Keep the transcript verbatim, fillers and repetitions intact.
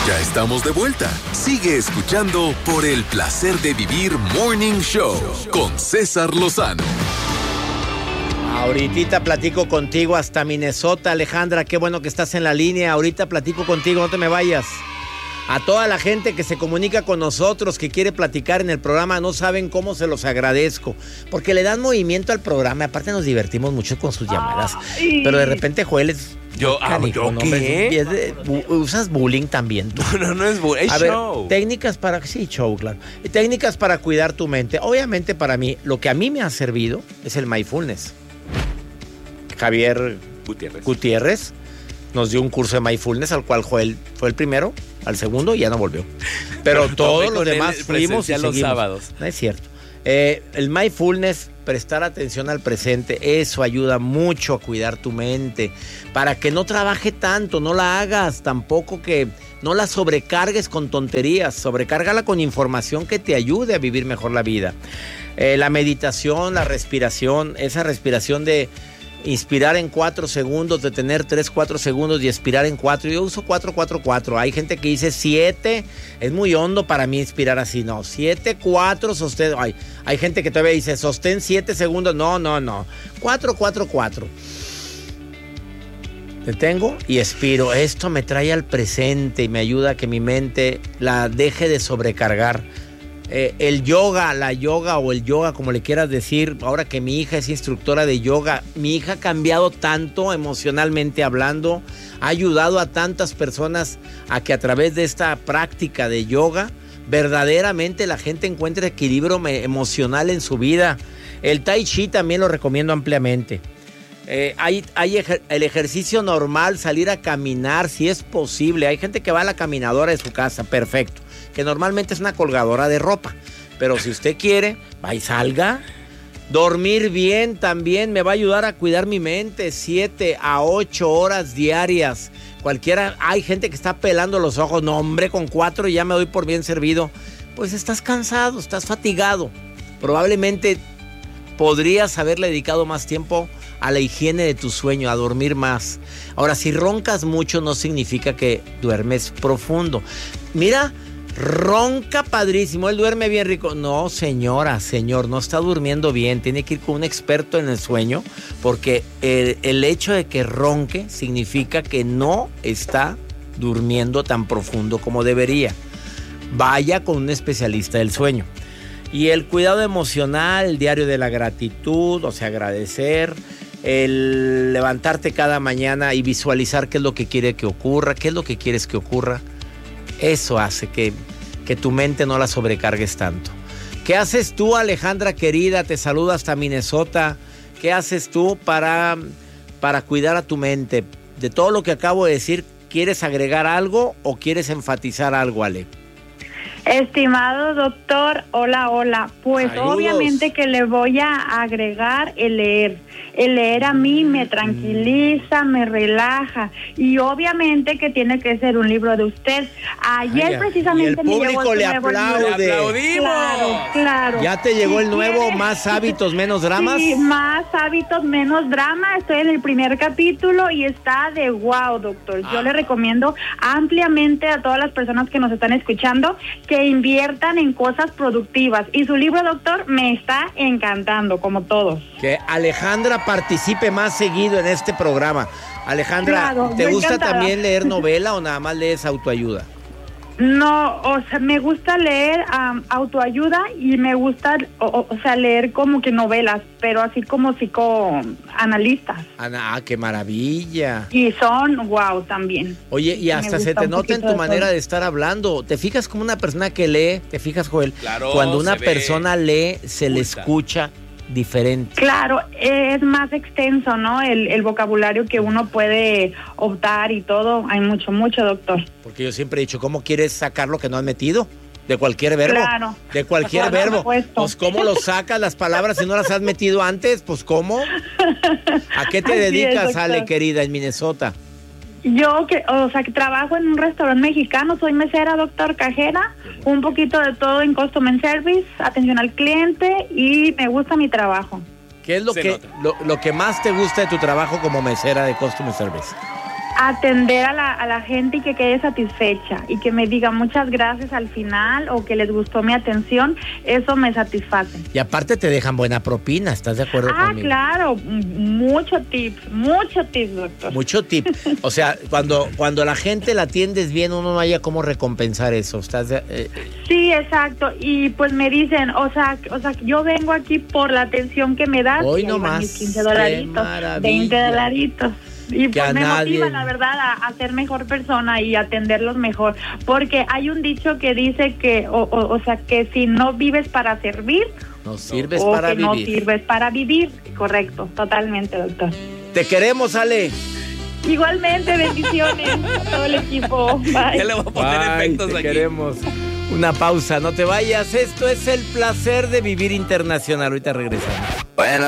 Ya estamos de vuelta. Sigue escuchando por el placer de vivir Morning Show con César Lozano. Ahorita platico contigo hasta Minnesota, Alejandra. Qué bueno que estás en la línea. Ahorita platico contigo, no te me vayas. A toda la gente que se comunica con nosotros, que quiere platicar en el programa, no saben cómo se los agradezco. Porque le dan movimiento al programa. Aparte nos divertimos mucho con sus llamadas. Ay. Pero de repente Joel es... Yo, ah, ¿yo no, qué? Es de, usas bullying también. Tú. No, no, no es bullying, es A show. Ver, técnicas para... Sí, show, claro. Técnicas para cuidar tu mente. Obviamente para mí, lo que a mí me ha servido es el mindfulness. Javier Gutiérrez. Gutiérrez nos dio un curso de mindfulness al cual Joel fue el primero, al segundo y ya no volvió. Pero todos los demás fuimos y los seguimos. sábados. No es cierto. Eh, el mindfulness, prestar atención al presente, eso ayuda mucho a cuidar tu mente, para que no trabaje tanto, no la hagas, tampoco que no la sobrecargues con tonterías, sobrecárgala con información que te ayude a vivir mejor la vida. Eh, la meditación, la respiración, esa respiración de inspirar en cuatro segundos, detener tres, cuatro segundos y expirar en cuatro. Yo uso cuatro, cuatro, cuatro. Hay gente que dice siete. Es muy hondo para mí inspirar así. No, siete, cuatro, sostén. Hay, hay gente que todavía dice sostén siete segundos. No, no, no. cuatro, cuatro, cuatro. Detengo y expiro. Esto me trae al presente y me ayuda a que mi mente la deje de sobrecargar. Eh, el yoga, la yoga o el yoga, como le quieras decir, ahora que mi hija es instructora de yoga, mi hija ha cambiado tanto emocionalmente hablando, ha ayudado a tantas personas a que a través de esta práctica de yoga, verdaderamente la gente encuentre equilibrio emocional en su vida. El tai chi también lo recomiendo ampliamente. Eh, hay, hay ejer- el ejercicio normal, salir a caminar si es posible. Hay gente que va a la caminadora de su casa, perfecto, que normalmente es una colgadora de ropa. Pero si usted quiere, va y salga. Dormir bien también me va a ayudar a cuidar mi mente. Siete a ocho horas diarias. Cualquiera, hay gente que está pelando los ojos. No, hombre, con cuatro ya me doy por bien servido. Pues estás cansado, estás fatigado. Probablemente podrías haberle dedicado más tiempo a la higiene de tu sueño, a dormir más. Ahora, si roncas mucho no significa que duermes profundo. Mira, ronca padrísimo, él duerme bien rico. No, señora, señor, no está durmiendo bien. Tiene que ir con un experto en el sueño, porque el, el hecho de que ronque significa que no está durmiendo tan profundo como debería. Vaya con un especialista del sueño. Y el cuidado emocional, el diario de la gratitud, o sea, agradecer, el levantarte cada mañana y visualizar qué es lo que quiere que ocurra, qué es lo que quieres que ocurra. Eso hace que, que tu mente no la sobrecargues tanto. ¿Qué haces tú, Alejandra querida? Te saludo hasta Minnesota. ¿Qué haces tú para, para cuidar a tu mente? De todo lo que acabo de decir, ¿quieres agregar algo o quieres enfatizar algo, Ale? Estimado doctor, hola, hola. Pues Saludos. Obviamente que le voy a agregar el leer. El leer a mí me tranquiliza, me relaja. Y obviamente que tiene que ser un libro de usted. Ayer Ay, precisamente y el me llegó público su le nuevo aplaude. libro. ¡Le aplaudimos! Claro, claro. ¿Ya te llegó Si el nuevo quiere- Más hábitos, menos dramas? Sí, Más hábitos, menos drama. Estoy en el primer capítulo y está de wow, doctor. Yo Ah. le recomiendo ampliamente a todas las personas que nos están escuchando que inviertan en cosas productivas. Y su libro, doctor, me está encantando, como todos. Que Alejandra participe más seguido en este programa. Alejandra, Claro, ¿te yo gusta encantada. también leer novela o nada más lees autoayuda? No, o sea, me gusta leer um, autoayuda y me gusta, o, o sea, leer como que novelas, pero así como psicoanalistas. Ana, ah, qué maravilla. Y son wow también. Oye, y Me hasta se gusta te un nota en poquito tu de manera todo. de estar hablando. ¿Te fijas como una persona que lee? ¿Te fijas, Joel? Claro, Cuando una se ve. persona lee, se le Escucha. escucha diferente. Claro, es más extenso, ¿no? El, el vocabulario que uno puede optar y todo. Hay mucho, mucho, doctor. Porque yo siempre he dicho, ¿cómo quieres sacar lo que no has metido? De cualquier verbo. Claro. De cualquier Por verbo. supuesto. Pues, ¿cómo lo sacas las palabras si no las has metido antes? Pues, ¿cómo? ¿A qué te Así es, dedicas, doctor. Ale, querida, en Minnesota? Yo, que, o sea, que trabajo en un restaurante mexicano, soy mesera, doctor, cajera, un poquito de todo en Customer Service, atención al cliente y me gusta mi trabajo. ¿Qué es lo Se que nota. lo, lo que más te gusta de tu trabajo como mesera de Customer Service? atender a la, a la gente y que quede satisfecha y que me diga muchas gracias al final o que les gustó mi atención, eso me satisface. Y aparte te dejan buena propina, ¿estás de acuerdo ah, conmigo? Ah, claro, mucho tips, mucho tips, doctor. Mucho tip. O sea, cuando, cuando la gente la atiendes bien, uno no haya cómo recompensar eso. ¿Estás de, eh? Sí, exacto. Y pues me dicen, o sea, o sea, yo vengo aquí por la atención que me das. Hoy y no más. Mis quince dolaritos, veinte dolaritos. Y pues me nadie... motiva, la verdad, a, a ser mejor persona y atenderlos mejor. Porque hay un dicho que dice que, o, o, o sea, que si no vives para servir, no sirves o para que vivir. no sirves para vivir. Correcto, totalmente, doctor. Te queremos, Ale. Igualmente, bendiciones a todo el equipo. Bye. Ya le voy a poner Bye, efectos te aquí. Queremos. Una pausa, no te vayas. Esto es El Placer de Vivir Internacional. Ahorita regresamos. Bueno.